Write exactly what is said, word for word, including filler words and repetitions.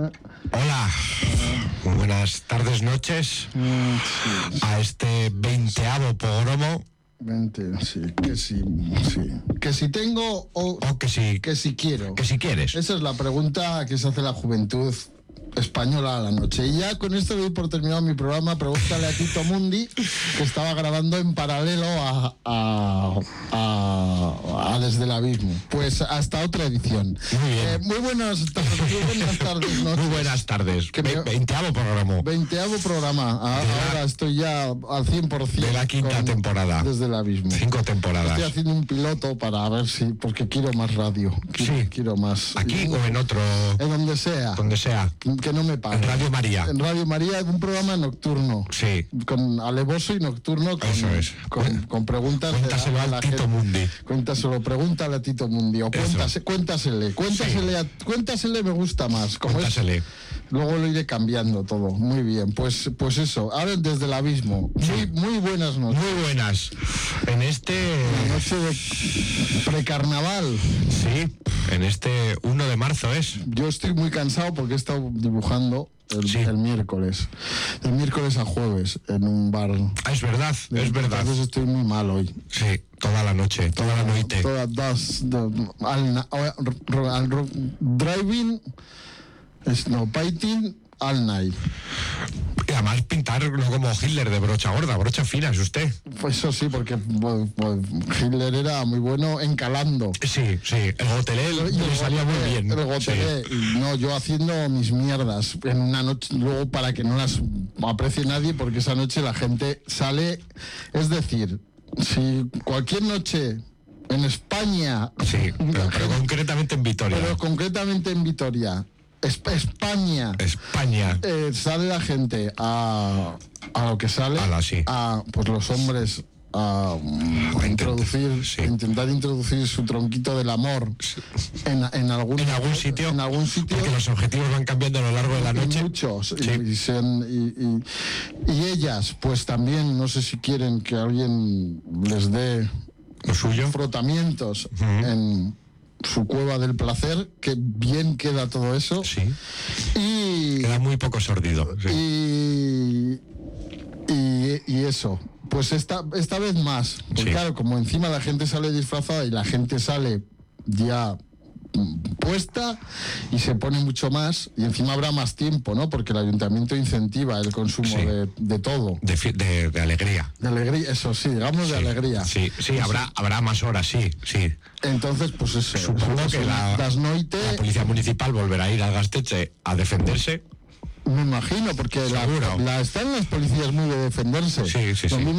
Hola, buenas tardes, noches, sí. a este veinteavo pogromo. veinte, sí, que sí, sí. Que si tengo o, O que si, que si quiero. que si quieres. Esa es la pregunta que se hace la juventud española a la noche. Y ya con esto doy por terminado mi programa. Pregúntale a Tito Mundi, que estaba grabando en paralelo a, a, a, a Desde el Abismo. Pues hasta otra edición. Muy bien. Eh, muy buenas tardes, muy buenas tardes, noches. Muy buenas tardes. Que me- Veinteavo programa. Veinteavo programa. A- De la- Ahora estoy ya al cien por ciento. De la quinta con temporada. Desde el Abismo. Cinco temporadas. Estoy haciendo un piloto para ver si, porque quiero más radio. Quiero, Sí. quiero más. Aquí Y- o en otro, en donde sea. donde sea. Que no me paguen. En Radio María. En Radio María, un programa nocturno. Sí. Con alevoso y nocturno. Con, Eso es. Con, con preguntas. de la- Cuéntaselo de al la Tito gente. Mundi. Cuéntaselo, pregúntale a Tito Mundi. O Eso. cuéntase, cuéntasele. Cuéntasele, a- cuéntasele me gusta más. Como es- Cuéntasele. Luego lo iré cambiando todo. Muy bien. Pues, pues eso. Ahora Desde el Abismo. Muy, muy buenas noches. Muy buenas. En este... La noche de precarnaval. Sí, en este uno de marzo es. Yo estoy muy cansado porque he estado dibujando el, Sí. el miércoles. El miércoles a jueves en un bar. Ah, es verdad, es verdad. Entonces estoy muy mal hoy. Sí, toda la noche, toda la noche. Todas das, do- al, na- al- al- ro- driving, snowpainting, all night. Y además pintarlo como Hitler de brocha gorda, brocha fina, es usted. Pues eso sí, porque pues, pues, Hitler era muy bueno encalando. Sí, sí, el gotelé le salía muy bien. El gotelé. Sí. Y no, yo haciendo mis mierdas en una noche, luego para que no las aprecie nadie, porque esa noche la gente sale. Es decir, si cualquier noche en España, Sí, pero, pero concretamente en Vitoria. pero concretamente en Vitoria, Esp- España, España. eh, sale la gente a, a lo que sale, Ala, sí. a pues los hombres a, mm, A introducir, intent- sí. intentar introducir su tronquito del amor en, en algún En algún sitio. en algún sitio. Porque los objetivos van cambiando a lo largo de la Y noche. muchos y, Sí. y sean- y- y- y ellas pues también, no sé si quieren que alguien les dé Lo suyo. frotamientos en su cueva del placer, que bien queda todo eso. Sí. Y, Queda muy poco sordido. Sí. y, y, y eso, pues esta, esta vez más, porque Sí. claro, como encima la gente sale disfrazada y la gente sale ya mm, puesta y se pone mucho más, y encima habrá más tiempo, ¿no? Porque el ayuntamiento incentiva el consumo Sí. de, de todo. De, fi- de- de alegría. De alegría, eso sí, digamos de Sí, alegría. Sí, sí, habrá, habrá más horas, sí, sí. Entonces, pues eso. Supongo eso que son la, das noite, la policía municipal volverá a ir al Gasteche a defenderse. me imagino, porque la, Seguro. la- están las policías muy de defenderse. Sí, sí, Lo sí. mismo